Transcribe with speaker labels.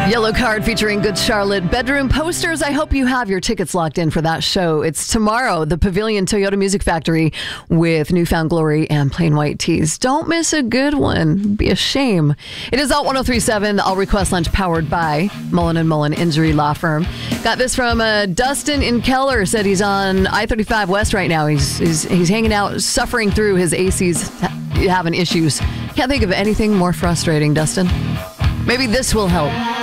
Speaker 1: Yellow Card featuring Good Charlotte. Bedroom Posters. I hope you have your tickets locked in for that show. It's tomorrow, the Pavilion Toyota Music Factory with Newfound Glory and Plain White Tees. Don't miss a good one. It'd be a shame. It is Alt 103.7, the All Request Lunch powered by Mullen & Mullen Injury Law Firm. Got this from Dustin in Keller. Said he's on I-35 West right now. He's hanging out, suffering through his ACs, having issues. Can't think of anything more frustrating, Dustin. Maybe this will help.